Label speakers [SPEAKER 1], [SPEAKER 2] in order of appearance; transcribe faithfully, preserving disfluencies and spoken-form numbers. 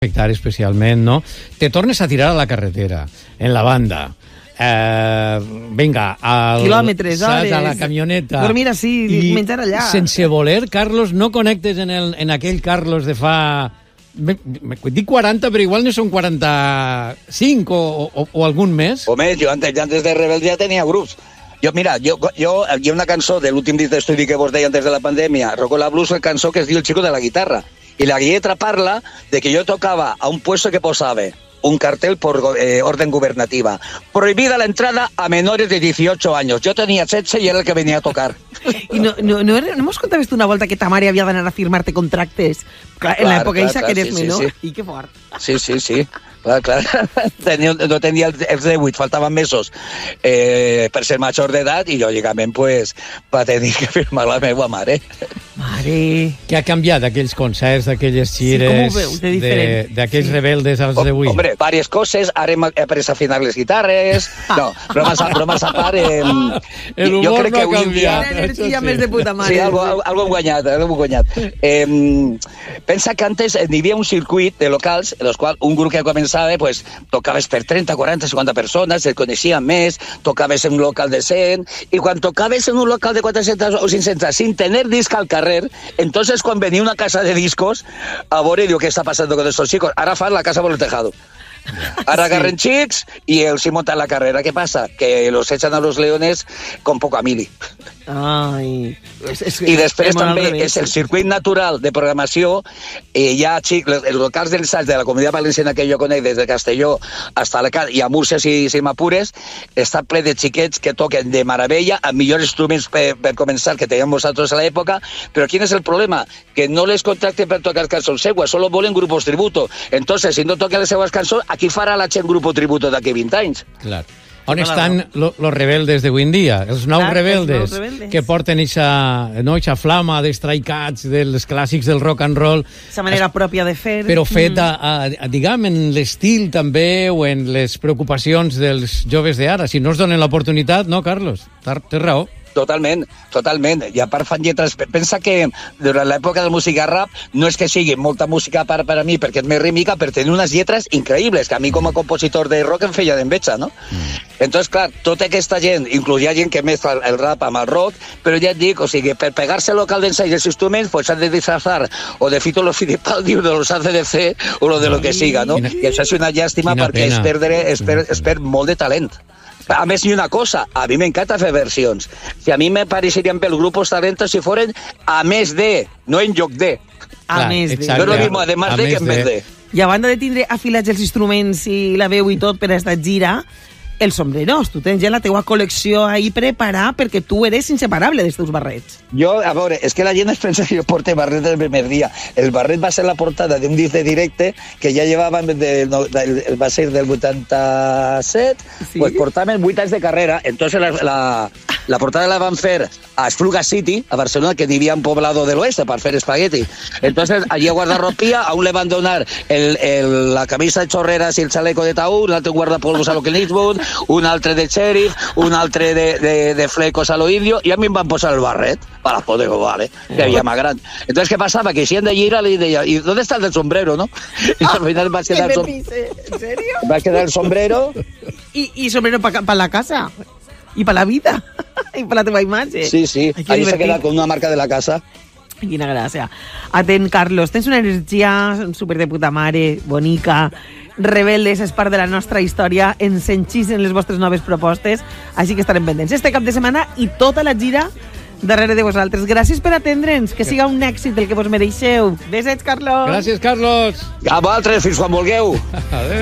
[SPEAKER 1] afectar especialment, no? Te tornes a tirar a la carretera, en la banda. Eh, vinga, al,
[SPEAKER 2] quilòmetres, hores,
[SPEAKER 1] a la camioneta.
[SPEAKER 2] dormir així,
[SPEAKER 1] i
[SPEAKER 2] menjar allà.
[SPEAKER 1] Sense voler, Carlos, no connectes en, el, en aquell Carlos de fa... Dic quaranta, però igual no són quaranta-cinc o, o, o algun més.
[SPEAKER 3] Home, jo antes, antes de Rebelde ja tenia grups. Jo, mira, jo, jo, hi ha una cançó de l'últim disc d'estudi que vos deia antes de la pandèmia, Rocola Blues, una cançó que es diu El chico de la guitarra. I la lletra parla de que jo tocava a un puesto que posava un cartel por eh, orden gubernativa. Prohibida la entrada a menores de dieciocho años. Jo tenia setze i era el que venia a tocar.
[SPEAKER 2] I no, no, no, no mos contaves tu una volta que ta mare havia d'anar a firmar-te contractes? Clar, en l'època eixa que eres
[SPEAKER 3] sí,
[SPEAKER 2] menor.
[SPEAKER 3] Sí, sí.
[SPEAKER 2] I que fort.
[SPEAKER 3] Sí, sí, sí. Clar, clar. Tenia, no tenia els divuit, faltaven mesos eh, per ser major d'edat i lògicament pues, va tenir que firmar la meva mare.
[SPEAKER 2] Mare...
[SPEAKER 1] Què ha canviat d'aquells concerts, d'aquelles gires,
[SPEAKER 2] sí, com ho veus, de diferent?
[SPEAKER 1] d'aquells sí. rebeldes als d'avui?
[SPEAKER 3] Hombre, varias coses. Ara hem après a afinar les guitarres. No, bromes a, bromes a part. Eh,
[SPEAKER 1] El humor
[SPEAKER 3] jo crec
[SPEAKER 1] no
[SPEAKER 3] que
[SPEAKER 1] ha
[SPEAKER 3] avui dia...
[SPEAKER 1] canviat.
[SPEAKER 2] Una energia sí. més de puta mare.
[SPEAKER 3] Sí, algo, algo hem guanyat, algo hem guanyat. Eh, pensa que antes hi havia un circuit de locals en els quals un grup que començava pues, tocaves per trenta, quaranta, cinquanta persones, et coneixien més, tocaves en un local de cent, i quan tocaves en un local de quatre-centes o cinc-centes sin tener disc al carrer, entonces quan venia una casa de discos, a veure, diu, què està passant con estos chicos? Ara fan la casa por el tejado. Ara agarren sí. xics i els hi munten la carrera. Què passa? Que los echan a los leones con poca mili.
[SPEAKER 2] Ai... És, és,
[SPEAKER 3] I després també és el circuit natural de programació. Eh, hi ha xics, els locals d'ensaig de la Comunitat Valenciana que jo conec des de Castelló fins a Alacant i a Múrcia, si, si m'apures, està ple de xiquets que toquen de meravella, amb millors instruments per, per començar que teníem vosaltres a l'època, però quin és el problema? Que no les contracten per tocar cançons seues, solo volen grupos tributo. Entonces, si no toquen les seues cançons, aquí farà la gent grupo tributo d'aquí vint anys.
[SPEAKER 1] Clar. On estan los lo rebeldes d'avui en dia? Els nous
[SPEAKER 2] Clar,
[SPEAKER 1] rebeldes,
[SPEAKER 2] els nous rebeldes
[SPEAKER 1] que porten eixa, no, eixa flama de Stray Cats, dels clàssics del rock and roll.
[SPEAKER 2] Esa manera es, pròpia de fer.
[SPEAKER 1] Però feta, mm. a, a, diguem, en l'estil també o en les preocupacions dels joves d'ara. Si no es donen l'oportunitat, no, Carlos? Tens raó.
[SPEAKER 3] Totalment, totalment. I a part fan lletres... Pensa que durant l'època de la música rap no és que sigui molta música a part per a mi perquè és més rítmica, però tenir unes lletres increïbles, que a mi com a compositor de rock em feia d'enveja, no? Mm. Entonces, clar, tota aquesta gent, incluïa gent que mescla el rap amb el rock, però ja et dic, o sigui, per pegar-se al local d'ensaig dels instruments, pues han de disfrazar o de Fito los Fitipaldi o de los A C D C o lo de lo que siga, no? Quina, I això és una llàstima perquè es, perdre, es, per, es perd molt de talent. A més, ni una cosa, a mi m'encanta fer versions. Si a mi me pareixerien pel grupos talentos si foren a més de, no en lloc de.
[SPEAKER 2] A més de.
[SPEAKER 3] No és lo mismo, además de que en vez de.
[SPEAKER 2] I a banda de tindre afilats els instruments i la veu i tot per a esta gira, els sombreros, tu tens ja la teua col·lecció ahí preparada perquè tu eres inseparable dels teus barrets.
[SPEAKER 3] Jo, a veure, és que la gent es pensa que jo porte barret el primer dia. El barret va ser la portada d'un disc de directe que ja llevaven, de, no, de, va ser del vuitanta-set, sí? Pues portaven vuit anys de carrera, entonces la, la, la portada la van fer a Espluga City, a Barcelona, que n'hi havia un poblado de l'oeste per fer espagueti. Entonces, allí a guardarropía, a un le van donar el, el, la camisa de chorreras i el chaleco de taúd, un altre guardapolvos a lo Clint Eastwood, un altre de sheriff, un altre de, de, de flecos a lo indio, i a mi em van posar el barret, para poder vale, que havia más gran. Entonces, ¿qué pasaba? Que si han de gira, le deia, ¿y dónde está el del sombrero, no? Y al final va quedar, som...
[SPEAKER 2] ¿En serio?
[SPEAKER 3] va quedar el sombrero.
[SPEAKER 2] Y, y sombrero para pa la casa. Y para la vida. Y para la teva imatge.
[SPEAKER 3] Sí, sí. Ai, ahí se queda con una marca de la casa.
[SPEAKER 2] Quina gràcia. Atent, Carlos, tens una energia super de puta mare, bonica, rebeldes, és part de la nostra història, ens enxisen les vostres noves propostes, així que estarem pendents este cap de setmana i tota la gira darrere de vosaltres. Gràcies per atendre'ns, que siga un èxit el que vos mereixeu. Besets, Carlos.
[SPEAKER 1] Gràcies, Carlos.
[SPEAKER 3] A vosaltres, fins quan vulgueu.
[SPEAKER 1] Adéu.